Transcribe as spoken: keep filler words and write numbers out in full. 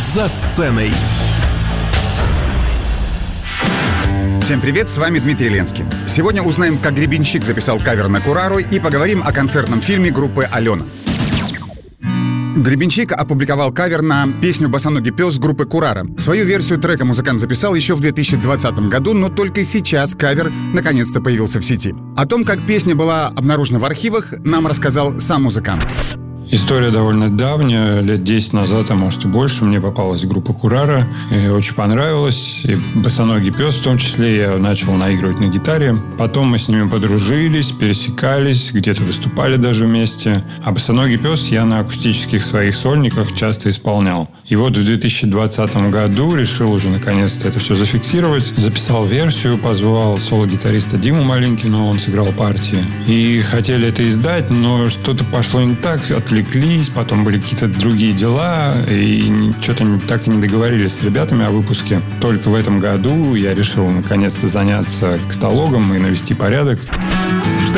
«За сценой». Всем привет, с вами Дмитрий Ленский. Сегодня узнаем, как Гребенщик записал кавер на Курару, и поговорим о концертном фильме группы «Алена». Гребенщик опубликовал кавер на песню «Босоногий пес» группы «Курара». Свою версию трека музыкант записал еще в две тысячи двадцатом году, но только сейчас кавер наконец-то появился в сети. О том, как песня была обнаружена в архивах, нам рассказал сам музыкант. История довольно давняя, лет десять назад, а может и больше, мне попалась группа «Курара», и очень понравилось, и «Босоногий пес» в том числе, я начал наигрывать на гитаре. Потом мы с ними подружились, пересекались, где-то выступали даже вместе. А «Босоногий пес» я на акустических своих сольниках часто исполнял. И вот в две тысячи двадцатом году решил уже наконец-то это все зафиксировать. Записал версию, позвал соло-гитариста Диму Малинкина, он сыграл партии. И хотели это издать, но что-то пошло не так, отвлеклись. Потом были какие-то другие дела, и что-то так и не договорились с ребятами о выпуске. Только в этом году я решил наконец-то заняться каталогом и навести порядок.